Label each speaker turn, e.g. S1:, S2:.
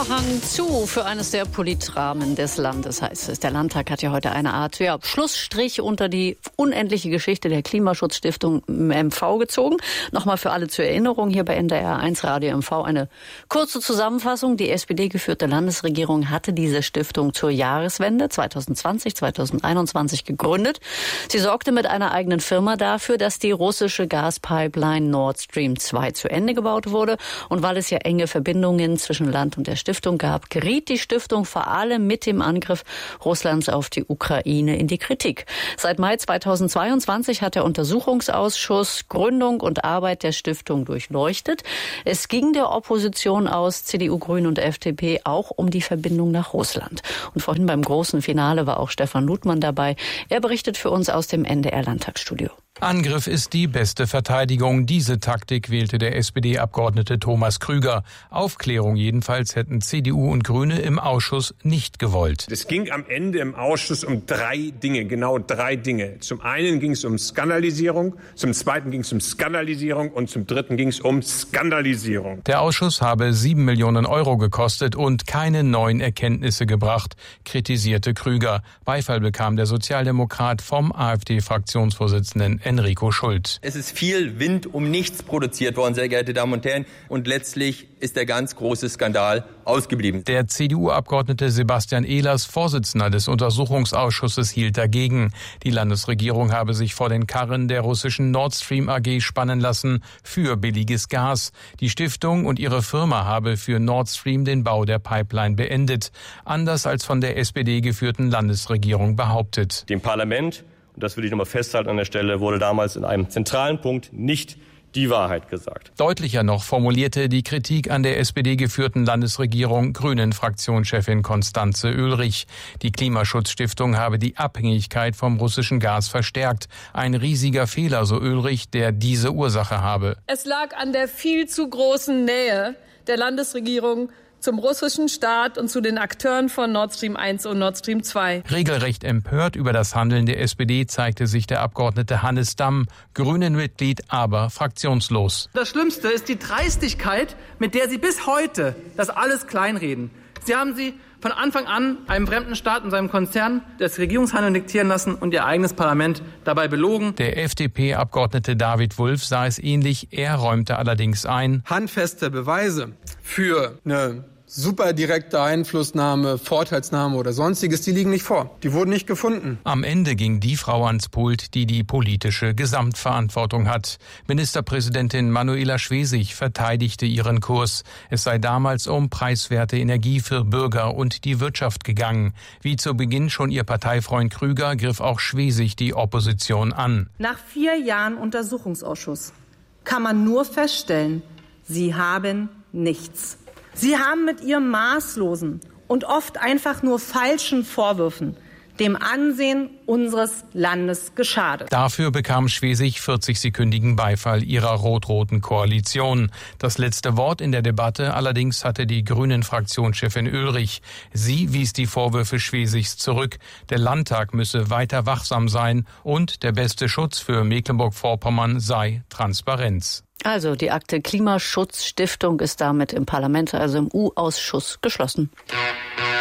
S1: Vorhang zu für eines der Politrahmen des Landes, heißt es. Der Landtag hat ja heute eine Art Schlussstrich unter die unendliche Geschichte der Klimaschutzstiftung MV gezogen. Nochmal für alle zur Erinnerung, hier bei NDR 1 Radio MV eine kurze Zusammenfassung. Die SPD-geführte Landesregierung hatte diese Stiftung zur Jahreswende 2020/2021 gegründet. Sie sorgte mit einer eigenen Firma dafür, dass die russische Gaspipeline Nord Stream 2 zu Ende gebaut wurde. Und weil es ja enge Verbindungen zwischen Land und der Stiftung gab, geriet die Stiftung vor allem mit dem Angriff Russlands auf die Ukraine in die Kritik. Seit Mai 2022 hat der Untersuchungsausschuss Gründung und Arbeit der Stiftung durchleuchtet. Es ging der Opposition aus CDU, Grünen und FDP auch um die Verbindung nach Russland. Und vorhin beim großen Finale war auch Stefan Ludmann dabei. Er berichtet für uns aus dem NDR-Landtagsstudio.
S2: Angriff ist die beste Verteidigung. Diese Taktik wählte der SPD-Abgeordnete Thomas Krüger. Aufklärung jedenfalls hätten CDU und Grüne im Ausschuss nicht gewollt.
S3: Es ging am Ende im Ausschuss um genau drei Dinge. Zum einen ging es um Skandalisierung, zum zweiten ging es um Skandalisierung und zum dritten ging es um Skandalisierung.
S2: Der Ausschuss habe 7 Millionen Euro gekostet und keine neuen Erkenntnisse gebracht, kritisierte Krüger. Beifall bekam der Sozialdemokrat vom AfD-Fraktionsvorsitzenden Enrico Schult.
S4: Es ist viel Wind um nichts produziert worden, sehr geehrte Damen und Herren. Und letztlich ist der ganz große Skandal ausgeblieben.
S2: Der CDU-Abgeordnete Sebastian Ehlers, Vorsitzender des Untersuchungsausschusses, hielt dagegen. Die Landesregierung habe sich vor den Karren der russischen Nord Stream AG spannen lassen für billiges Gas. Die Stiftung und ihre Firma habe für Nord Stream den Bau der Pipeline beendet. Anders als von der SPD geführten Landesregierung behauptet.
S5: Dem Parlament, und das will ich nochmal festhalten an der Stelle, wurde damals in einem zentralen Punkt nicht die Wahrheit gesagt.
S2: Deutlicher noch formulierte die Kritik an der SPD-geführten Landesregierung Grünen-Fraktionschefin Constanze Oehlrich. Die Klimaschutzstiftung habe die Abhängigkeit vom russischen Gas verstärkt. Ein riesiger Fehler, so Oehlrich, der diese Ursache habe.
S6: Es lag an der viel zu großen Nähe der Landesregierung zum russischen Staat und zu den Akteuren von Nord Stream 1 und Nord Stream 2.
S2: Regelrecht empört über das Handeln der SPD zeigte sich der Abgeordnete Hannes Damm, Grünen-Mitglied, aber fraktionslos.
S7: Das Schlimmste ist die Dreistigkeit, mit der Sie bis heute das alles kleinreden. Sie haben von Anfang an einem fremden Staat und seinem Konzern das Regierungshandeln diktieren lassen und Ihr eigenes Parlament dabei belogen.
S2: Der FDP-Abgeordnete David Wulff sah es ähnlich. Er räumte allerdings ein:
S8: handfeste Beweise für eine super direkte Einflussnahme, Vorteilsnahme oder Sonstiges, die liegen nicht vor. Die wurden nicht gefunden.
S2: Am Ende ging die Frau ans Pult, die die politische Gesamtverantwortung hat. Ministerpräsidentin Manuela Schwesig verteidigte ihren Kurs. Es sei damals um preiswerte Energie für Bürger und die Wirtschaft gegangen. Wie zu Beginn schon ihr Parteifreund Krüger, griff auch Schwesig die Opposition an.
S9: Nach 4 Jahren Untersuchungsausschuss kann man nur feststellen, Sie haben nichts. Sie haben mit Ihrem maßlosen und oft einfach nur falschen Vorwürfen dem Ansehen unseres Landes geschadet.
S2: Dafür bekam Schwesig 40-sekündigen Beifall ihrer rot-roten Koalition. Das letzte Wort in der Debatte allerdings hatte die Grünen-Fraktionschefin Oehlrich. Sie wies die Vorwürfe Schwesigs zurück. Der Landtag müsse weiter wachsam sein und der beste Schutz für Mecklenburg-Vorpommern sei Transparenz.
S1: Also die Akte Klimaschutzstiftung ist damit im Parlament, also im U-Ausschuss, geschlossen.